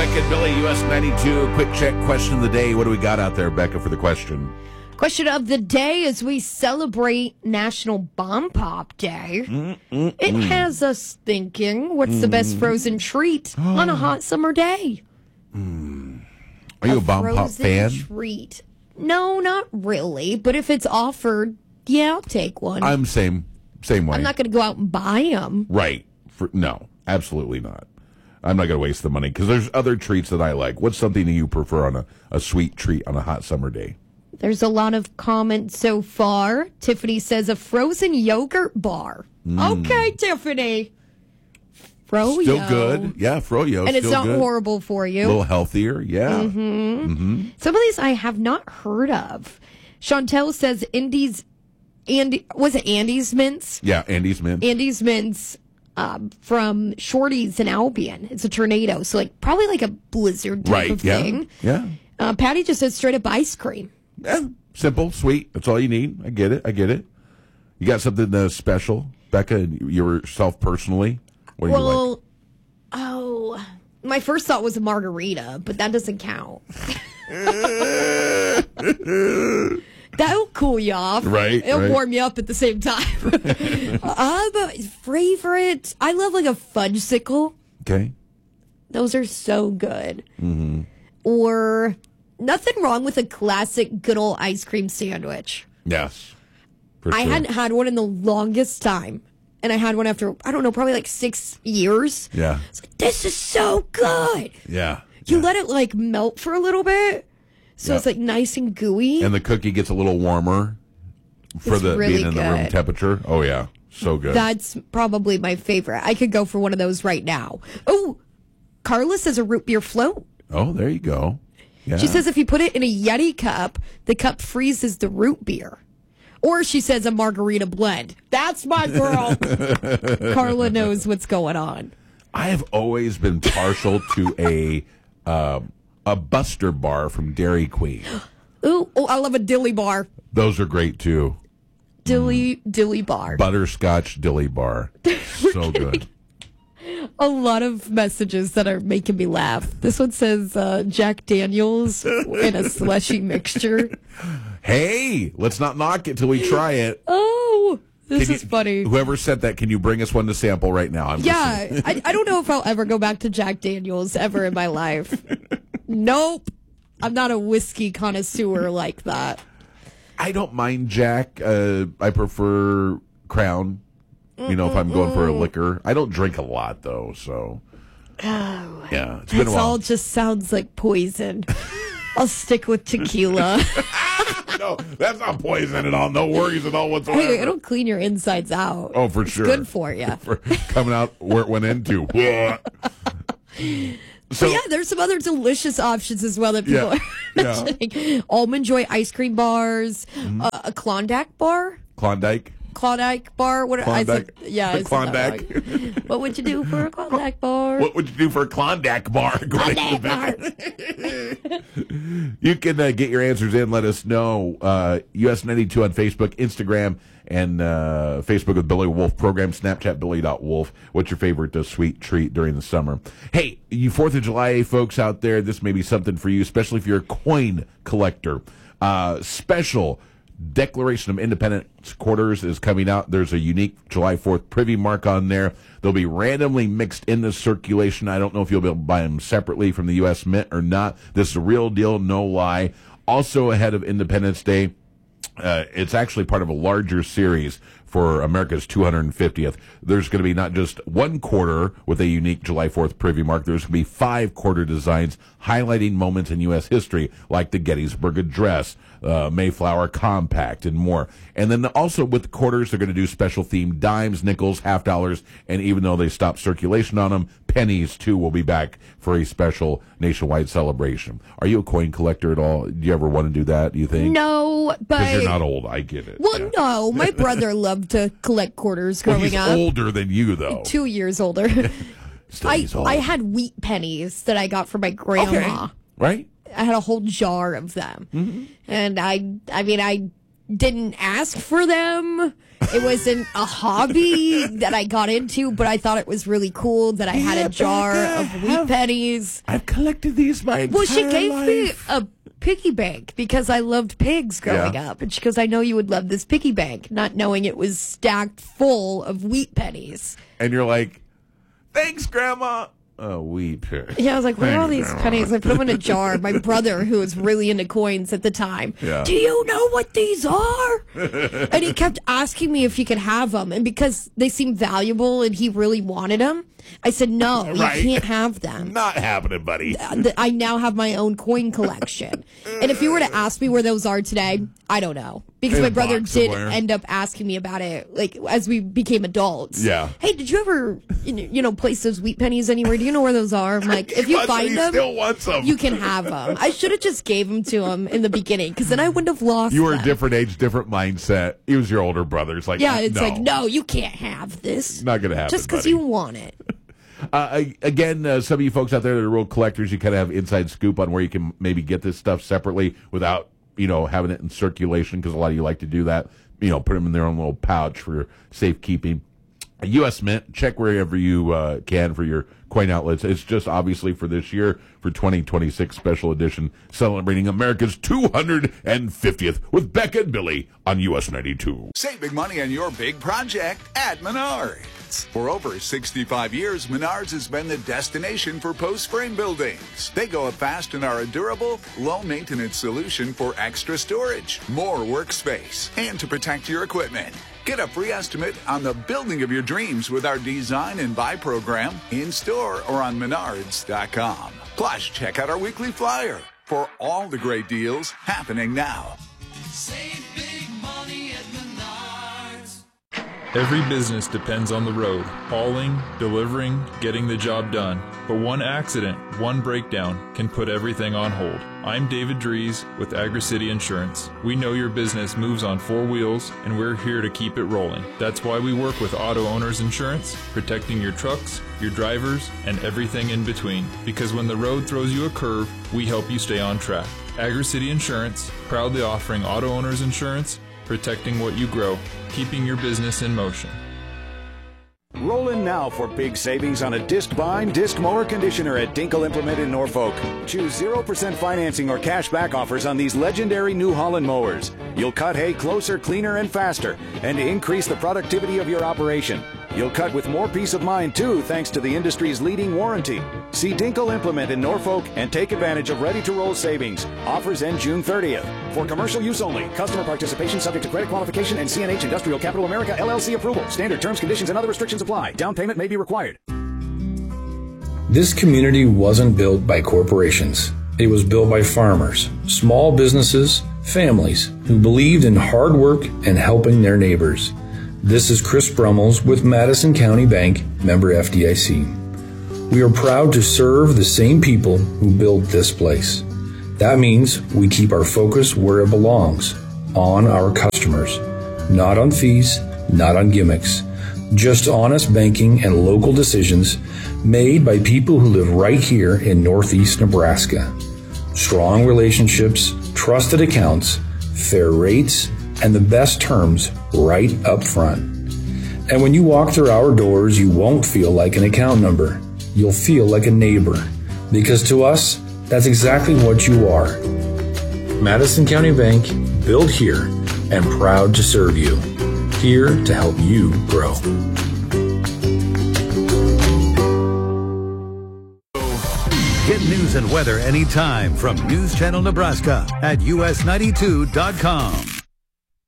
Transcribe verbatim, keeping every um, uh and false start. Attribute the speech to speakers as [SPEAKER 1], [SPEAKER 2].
[SPEAKER 1] Becca and Billy, U S ninety-two. Quick check question of the day. What do we got out there, Becca, for the question?
[SPEAKER 2] Question of the day as we celebrate National Bomb Pop Day. Mm-mm-mm. It has us thinking, what's mm. the best frozen treat on a hot summer day?
[SPEAKER 1] Mm. Are you a, a Bomb Pop fan?
[SPEAKER 2] Treat. No, not really. But if it's offered, yeah, I'll take one.
[SPEAKER 1] I'm same same way.
[SPEAKER 2] I'm not going to go out and buy them.
[SPEAKER 1] Right. For, no, absolutely not. I'm not going to waste the money because there's other treats that I like. What's something that you prefer on a, a sweet treat on a hot summer day?
[SPEAKER 2] There's a lot of comments so far. Tiffany says a frozen yogurt bar. Mm. Okay, Tiffany. Froyo.
[SPEAKER 1] Still good. Yeah, Froyo.
[SPEAKER 2] And it's
[SPEAKER 1] still
[SPEAKER 2] not
[SPEAKER 1] good.
[SPEAKER 2] horrible for you.
[SPEAKER 1] A little healthier. Yeah.
[SPEAKER 2] Mm-hmm.
[SPEAKER 1] Mm-hmm.
[SPEAKER 2] Some of these I have not heard of. Chantel says Andy's, Andy, was it Andy's Mints?
[SPEAKER 1] Yeah, Andy's Mints.
[SPEAKER 2] Andy's Mints. Um, from Shorty's in Albion. It's a tornado, so like probably like a blizzard type
[SPEAKER 1] right,
[SPEAKER 2] of
[SPEAKER 1] yeah,
[SPEAKER 2] thing.
[SPEAKER 1] Yeah.
[SPEAKER 2] Uh, Patty just says straight up ice cream.
[SPEAKER 1] Yeah, simple, sweet. That's all you need. I get it. I get it. You got something uh, special, Becca, yourself personally? What do
[SPEAKER 2] well,
[SPEAKER 1] you like?
[SPEAKER 2] Oh, my first thought was a margarita, but that doesn't count. That'll cool you off.
[SPEAKER 1] Right.
[SPEAKER 2] It'll
[SPEAKER 1] right.
[SPEAKER 2] warm you up at the same time. uh, but favorite, I love like a fudgesicle.
[SPEAKER 1] Okay.
[SPEAKER 2] Those are so good.
[SPEAKER 1] Mm-hmm.
[SPEAKER 2] Or nothing wrong with a classic good old ice cream sandwich.
[SPEAKER 1] Yes.
[SPEAKER 2] For I sure. hadn't had one in the longest time. And I had one after, I don't know, probably like six years.
[SPEAKER 1] Yeah.
[SPEAKER 2] It's like, this is so good.
[SPEAKER 1] Yeah.
[SPEAKER 2] You
[SPEAKER 1] yeah.
[SPEAKER 2] let it like melt for a little bit. So yep. it's like nice and gooey.
[SPEAKER 1] And the cookie gets a little warmer for
[SPEAKER 2] it's
[SPEAKER 1] the
[SPEAKER 2] really
[SPEAKER 1] being in
[SPEAKER 2] good.
[SPEAKER 1] the room temperature. Oh, yeah. So good.
[SPEAKER 2] That's probably my favorite. I could go for one of those right now. Oh, Carla says a root beer float.
[SPEAKER 1] Oh, there you go. Yeah.
[SPEAKER 2] She says if you put it in a Yeti cup, the cup freezes the root beer. Or she says a margarita blend. That's my girl. Carla knows what's going on.
[SPEAKER 1] I have always been partial to a uh, a Buster bar from Dairy Queen.
[SPEAKER 2] Ooh, oh, I love a dilly bar.
[SPEAKER 1] Those are great too.
[SPEAKER 2] Dilly mm. dilly bar.
[SPEAKER 1] Butterscotch dilly bar. So good.
[SPEAKER 2] A lot of messages that are making me laugh. This one says uh, Jack Daniels in a slushy mixture.
[SPEAKER 1] Hey, let's not knock it till we try it.
[SPEAKER 2] Oh, this
[SPEAKER 1] can
[SPEAKER 2] is
[SPEAKER 1] you,
[SPEAKER 2] funny.
[SPEAKER 1] Whoever said that, can you bring us one to sample right now? I'm
[SPEAKER 2] yeah, I, I don't know if I'll ever go back to Jack Daniels ever in my life. Nope. I'm not a whiskey connoisseur like that.
[SPEAKER 1] I don't mind Jack. Uh, I prefer Crown. You know, if I'm going for a liquor. I don't drink a lot, though, so.
[SPEAKER 2] Oh.
[SPEAKER 1] Yeah, it's been a while.
[SPEAKER 2] This all just sounds like poison. I'll stick with tequila.
[SPEAKER 1] No, that's not poison at all. No worries at all whatsoever.
[SPEAKER 2] Hey, it'll clean your insides out.
[SPEAKER 1] Oh, for
[SPEAKER 2] it's
[SPEAKER 1] sure.
[SPEAKER 2] Good for you.
[SPEAKER 1] For coming out where it went into. So,
[SPEAKER 2] but yeah, there's some other delicious options as well that people
[SPEAKER 1] yeah,
[SPEAKER 2] are mentioning. Yeah. Almond Joy ice cream bars, mm-hmm. uh, a Klondike bar.
[SPEAKER 1] Klondike?
[SPEAKER 2] Klondike bar. What?
[SPEAKER 1] Klondike.
[SPEAKER 2] I said, yeah,
[SPEAKER 1] the Klondike.
[SPEAKER 2] What would you do for a Klondike bar?
[SPEAKER 1] What would you do for a Klondike bar?
[SPEAKER 2] Klondike bar.
[SPEAKER 1] You can uh, get your answers in. Let us know. Uh, U S ninety-two on Facebook, Instagram, and uh, Facebook with Billy Wolf program. Snapchat Billy dot Wolf. What's your favorite uh, sweet treat during the summer? Hey, you Fourth of July folks out there, this may be something for you, especially if you're a coin collector. Uh, special Declaration of Independence quarters is coming out. There's a unique July fourth privy mark on there. They'll be randomly mixed in the circulation. I don't know if you'll be able to buy them separately from the U S Mint or not. This is a real deal, no lie. Also ahead of Independence Day, uh, it's actually part of a larger series for America's two hundred fiftieth. There's going to be not just one quarter with a unique July fourth privy mark. There's going to be five quarter designs highlighting moments in U S history, like the Gettysburg Address, uh, Mayflower Compact, and more. And then also with the quarters, they're going to do special themed dimes, nickels, half dollars, and even though they stopped circulation on them, pennies too will be back for a special nationwide celebration. Are you a coin collector at all? Do you ever want to do that, do you think?
[SPEAKER 2] No, but...
[SPEAKER 1] Because you're not old, I get it.
[SPEAKER 2] Well,
[SPEAKER 1] yeah.
[SPEAKER 2] no, my brother loved to collect quarters growing
[SPEAKER 1] well, he's
[SPEAKER 2] up.
[SPEAKER 1] older than you, though.
[SPEAKER 2] Two years older.
[SPEAKER 1] Still,
[SPEAKER 2] I,
[SPEAKER 1] old.
[SPEAKER 2] I had wheat pennies that I got from my grandma.
[SPEAKER 1] Okay. Right?
[SPEAKER 2] I had a whole jar of them.
[SPEAKER 1] Mm-hmm.
[SPEAKER 2] And I, I mean, I didn't ask for them. It wasn't a hobby that I got into, but I thought it was really cool that I had
[SPEAKER 1] Yeah,
[SPEAKER 2] a jar
[SPEAKER 1] Becca,
[SPEAKER 2] of wheat
[SPEAKER 1] have-
[SPEAKER 2] pennies.
[SPEAKER 1] I've collected these my entire
[SPEAKER 2] Well, she gave
[SPEAKER 1] life.
[SPEAKER 2] me a piggy bank because I loved pigs growing
[SPEAKER 1] Yeah.
[SPEAKER 2] up. And she goes, I know you would love this piggy bank, not knowing it was stacked full of wheat pennies.
[SPEAKER 1] And you're like, thanks, Grandma. Oh, wheat pennies.
[SPEAKER 2] Yeah, I was like, what are all
[SPEAKER 1] Thanks,
[SPEAKER 2] these
[SPEAKER 1] Grandma.
[SPEAKER 2] pennies? I put them in a jar. My brother, who was really into coins at the time,
[SPEAKER 1] Yeah.
[SPEAKER 2] do you know what these are? And he kept asking me if he could have them. And because they seemed valuable and he really wanted them, I said, no,
[SPEAKER 1] Right.
[SPEAKER 2] you can't have them.
[SPEAKER 1] Not happening, buddy.
[SPEAKER 2] Th- I now have my own coin collection. And if you were to ask me where those are today, I don't know. Because
[SPEAKER 1] In
[SPEAKER 2] my
[SPEAKER 1] a
[SPEAKER 2] brother
[SPEAKER 1] box
[SPEAKER 2] did
[SPEAKER 1] somewhere.
[SPEAKER 2] end up asking me about it, like, as we became adults.
[SPEAKER 1] Yeah.
[SPEAKER 2] Hey, did you ever, you know, you know, place those wheat pennies anywhere? Do you know where those are? I'm like, if
[SPEAKER 1] He
[SPEAKER 2] you
[SPEAKER 1] wants them,
[SPEAKER 2] find
[SPEAKER 1] he
[SPEAKER 2] them,
[SPEAKER 1] still wants them.
[SPEAKER 2] you can have them. I should have just gave them to him in the beginning, because then I wouldn't have lost
[SPEAKER 1] You were a
[SPEAKER 2] them.
[SPEAKER 1] different age, different mindset. He was your older brother. It's like,
[SPEAKER 2] Yeah, it's
[SPEAKER 1] no.
[SPEAKER 2] like, no, you can't have this.
[SPEAKER 1] Not gonna happen,
[SPEAKER 2] Just because
[SPEAKER 1] buddy.
[SPEAKER 2] you want it.
[SPEAKER 1] Uh, I- again, uh, some of you folks out there that are real collectors, you kind of have inside scoop on where you can maybe get this stuff separately without, you know, having it in circulation, because a lot of you like to do that. You know, put them in their own little pouch for safekeeping. U S Mint, check wherever you uh, can for your coin outlets. It's just obviously for this year, for twenty twenty-six special edition, celebrating America's two hundred fiftieth with Becca and Billy on U S ninety-two.
[SPEAKER 3] Save big money on your big project at Menards. For over sixty-five years, Menards has been the destination for post-frame buildings. They go up fast and are a durable, low-maintenance solution for extra storage, more workspace, and to protect your equipment. Get a free estimate on the building of your dreams with our Design and Buy program in-store or on menards dot com. Plus, check out our weekly flyer for all the great deals happening now.
[SPEAKER 4] Save big money at Menards.
[SPEAKER 5] Every business depends on the road, hauling, delivering, getting the job done. But one accident, one breakdown can put everything on hold. I'm David Dries with Agri-City Insurance. We know your business moves on four wheels, and we're here to keep it rolling. That's why we work with Auto Owners Insurance, protecting your trucks, your drivers, and everything in between. Because when the road throws you a curve, we help you stay on track. Agri-City Insurance, proudly offering Auto Owners Insurance, protecting what you grow, keeping your business in motion.
[SPEAKER 6] Roll in now for big savings on a disc bind, disc mower conditioner at Dinkle Implement in Norfolk. Choose zero percent financing or cash back offers on these legendary New Holland mowers. You'll cut hay closer, cleaner, and faster, and increase the productivity of your operation. You'll cut with more peace of mind, too, thanks to the industry's leading warranty. See Dinkle Implement in Norfolk and take advantage of ready-to-roll savings. Offers end June thirtieth. For commercial use only. Customer participation subject to credit qualification and C N H Industrial Capital America L L C approval. Standard terms, conditions, and other restrictions apply. Down payment may be required.
[SPEAKER 7] This community wasn't built by corporations. It was built by farmers, small businesses, families who believed in hard work and helping their neighbors. This is Chris Brummels with Madison County Bank, member F D I C. We are proud to serve the same people who built this place. That means we keep our focus where it belongs, on our customers, not on fees, not on gimmicks, just honest banking and local decisions made by people who live right here in Northeast Nebraska. Strong relationships, trusted accounts, fair rates, and the best terms right up front. And when you walk through our doors, you won't feel like an account number. You'll feel like a neighbor. Because to us, that's exactly what you are. Madison County Bank, built here and proud to serve you. Here to help you grow.
[SPEAKER 8] Get news and weather anytime from News Channel Nebraska at U S ninety-two dot com.